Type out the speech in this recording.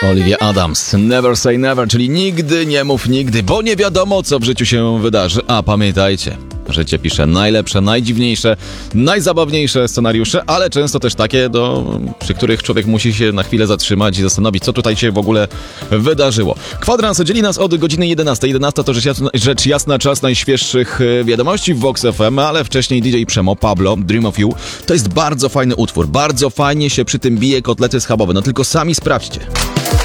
Olivia Adams, Never Say Never, czyli nigdy nie mów nigdy, bo nie wiadomo, co w życiu się wydarzy. A pamiętajcie, życie pisze najlepsze, najdziwniejsze, najzabawniejsze scenariusze, ale często też takie, przy których człowiek musi się na chwilę zatrzymać i zastanowić, co tutaj się w ogóle wydarzyło. Kwadrans dzieli nas od godziny 11. 11 to rzecz jasna czas najświeższych wiadomości w Vox FM, ale wcześniej DJ Przemo, Pablo, Dream of You. To jest bardzo fajny utwór, bardzo fajnie się przy tym bije kotlety schabowe, no tylko sami sprawdźcie.